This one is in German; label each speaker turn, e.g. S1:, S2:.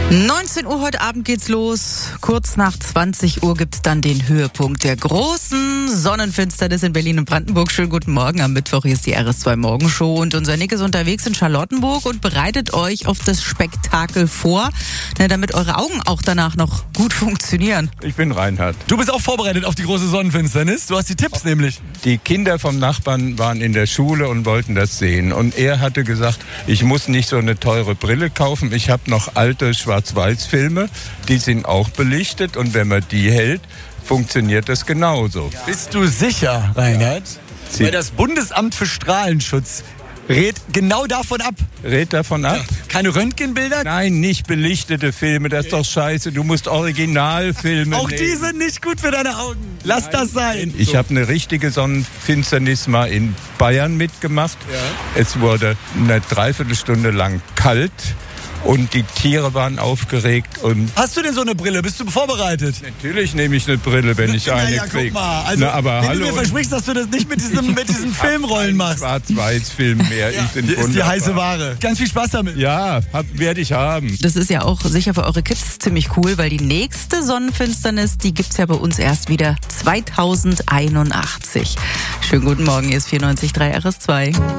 S1: 19 Uhr heute Abend geht's los. Kurz nach 20 Uhr gibt's dann den Höhepunkt der großen Sonnenfinsternis in Berlin und Brandenburg. Schönen guten Morgen. Am Mittwoch hier ist die RS2 Morgenshow und unser Nick ist unterwegs in Charlottenburg und bereitet euch auf das Spektakel vor, damit eure Augen auch danach noch gut funktionieren.
S2: Ich bin Reinhard.
S3: Du bist auch vorbereitet auf die große Sonnenfinsternis. Du hast die Tipps nämlich.
S2: Die Kinder vom Nachbarn waren in der Schule und wollten das sehen. Und er hatte gesagt, ich muss nicht so eine teure Brille kaufen. Ich habe noch alte Schwarz-Weiß-Filme, die sind auch belichtet. Und wenn man die hält, funktioniert das genauso.
S3: Bist du sicher, Reinhard? Weil das Bundesamt für Strahlenschutz rät genau davon ab.
S2: Rät davon ab?
S3: Keine Röntgenbilder?
S2: Nein, nicht belichtete Filme, das ist doch scheiße. Du musst Originalfilme
S3: Auch
S2: nehmen.
S3: die sind nicht gut für deine Augen. Lass das sein.
S2: Ich habe eine richtige Sonnenfinsternis mal in Bayern mitgemacht. Ja. Es wurde eine Dreiviertelstunde lang kalt. Und die Tiere waren aufgeregt. Und
S3: hast du denn so eine Brille? Bist du vorbereitet?
S2: Natürlich nehme ich eine Brille, wenn ich eine kriege.
S3: Guck mal. Also,
S2: aber
S3: wenn
S2: hallo.
S3: du mir versprichst, dass du das nicht mit diesen Filmrollen machst.
S2: Schwarz-Weiß-Film mehr.
S3: Ja.
S2: Ich bin
S3: Hier ist die heiße Ware. Ganz viel Spaß damit.
S2: Ja, werde ich haben.
S1: Das ist ja auch sicher für eure Kids ziemlich cool, weil die nächste Sonnenfinsternis, die gibt's ja bei uns erst wieder 2081. Schönen guten Morgen, hier ist 94.3 RS2.